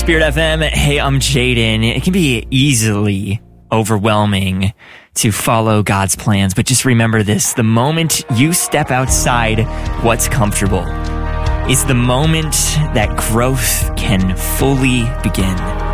Spirit FM, hey, I'm Jaden. It can be easily overwhelming to follow God's plans, but just remember this: the moment you step outside what's comfortable is the moment that growth can fully begin.